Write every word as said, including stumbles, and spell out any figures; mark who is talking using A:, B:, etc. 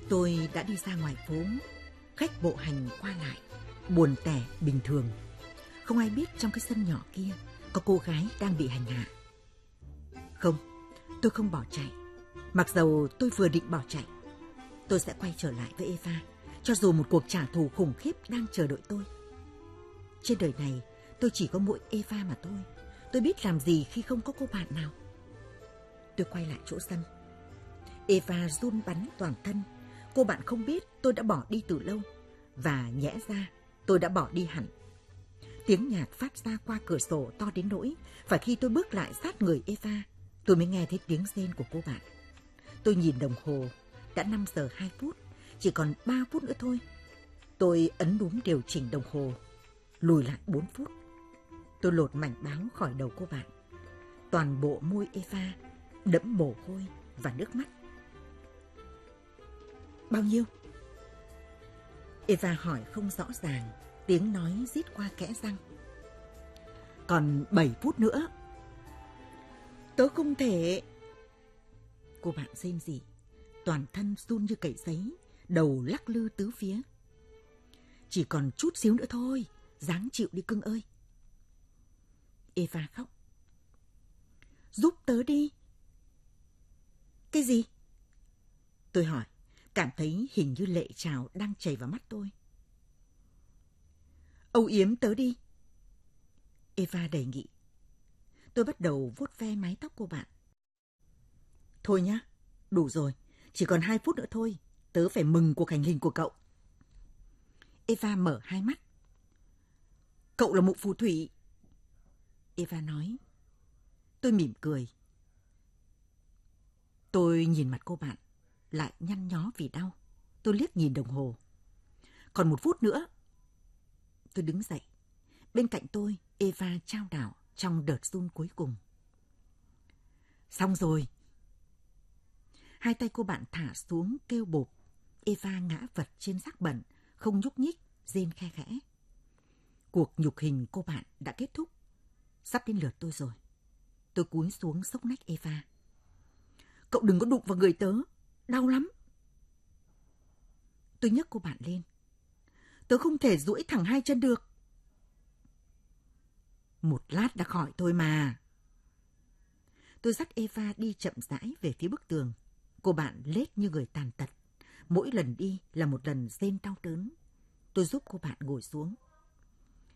A: Tôi đã đi ra ngoài phố, khách bộ hành qua lại, buồn tẻ bình thường. Không ai biết trong cái sân nhỏ kia có cô gái đang bị hành hạ. Không, tôi không bỏ chạy. Mặc dầu tôi vừa định bỏ chạy, tôi sẽ quay trở lại với Eva, cho dù một cuộc trả thù khủng khiếp đang chờ đợi tôi. Trên đời này, tôi chỉ có mỗi Eva mà thôi. Tôi biết làm gì khi không có cô bạn nào. Tôi quay lại chỗ sân. Eva run bắn toàn thân. Cô bạn không biết tôi đã bỏ đi từ lâu. Và nhẽ ra tôi đã bỏ đi hẳn. Tiếng nhạc phát ra qua cửa sổ to đến nỗi phải khi tôi bước lại sát người Eva, tôi mới nghe thấy tiếng rên của cô bạn. Tôi nhìn đồng hồ, đã năm giờ hai phút, chỉ còn ba phút nữa thôi. Tôi ấn núm điều chỉnh đồng hồ, lùi lại bốn phút. Tôi lột mảnh báo khỏi đầu cô bạn. Toàn bộ môi Eva đẫm mồ hôi và nước mắt. Bao nhiêu? Eva hỏi không rõ ràng, tiếng nói rít qua kẽ răng. Còn bảy phút nữa. Tớ không thể. Cô bạn rên rỉ, toàn thân run như cầy giấy, đầu lắc lư tứ phía. Chỉ còn chút xíu nữa thôi, ráng chịu đi cưng ơi. Eva khóc. Giúp tớ đi. Cái gì? Tôi hỏi, cảm thấy hình như lệ trào đang chảy vào mắt tôi. Âu yếm tớ đi. Eva đề nghị. Tôi bắt đầu vuốt ve mái tóc cô bạn. Thôi nhá, đủ rồi, chỉ còn hai phút nữa thôi, tớ phải mừng cuộc hành hình của cậu. Eva mở hai mắt. Cậu là một phù thủy. Eva nói. Tôi mỉm cười. Tôi nhìn mặt cô bạn, lại nhăn nhó vì đau. Tôi liếc nhìn đồng hồ. Còn một phút nữa. Tôi đứng dậy. Bên cạnh tôi, Eva chao đảo trong đợt run cuối cùng. Xong rồi. Hai tay cô bạn thả xuống kêu bộp. Eva ngã vật trên rác bẩn, không nhúc nhích, rên khe khẽ. Cuộc nhục hình cô bạn đã kết thúc. Sắp đến lượt tôi rồi. Tôi cúi xuống xốc nách Eva. Cậu đừng có đụng vào người tớ, đau lắm. Tôi nhấc cô bạn lên. Tớ không thể duỗi thẳng hai chân được. Một lát đã khỏi thôi mà. Tôi dắt Eva đi chậm rãi về phía bức tường. Cô bạn lết như người tàn tật. Mỗi lần đi là một lần rên đau đớn. Tôi giúp cô bạn ngồi xuống.